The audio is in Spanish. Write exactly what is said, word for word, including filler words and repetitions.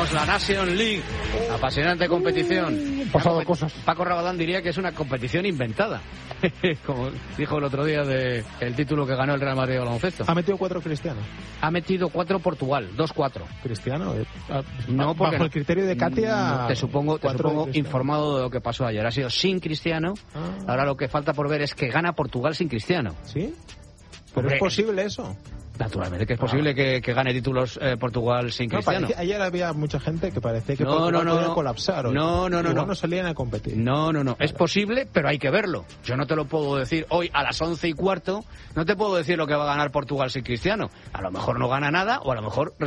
tenemos la Nation League, apasionante competición. Uh, pasado cosas. Paco Rabadán diría que es una competición inventada, como dijo el otro día de el título que ganó el Real Madrid de baloncesto. Ha metido cuatro Cristiano. Ha metido cuatro Portugal, dos cuatro. Cristiano, eh, a, no, porque bajo el criterio de Katia. Te supongo, te supongo informado de lo que pasó ayer. Ha sido sin Cristiano. Ah. Ahora lo que falta por ver es que gana Portugal sin Cristiano. ¿Sí? Pero Hombre, es posible eso. Naturalmente que es posible ah. que, que gane títulos eh, Portugal sin no, Cristiano. Parecía, ayer había mucha gente que parecía que no, Portugal no, no, podía no. colapsar. Hoy. No, no, no, no. no salían a competir. No, no, no. Vale. Es posible, pero hay que verlo. Yo no te lo puedo decir hoy a las once y cuarto. No te puedo decir lo que va a ganar Portugal sin Cristiano. A lo mejor no gana nada o a lo mejor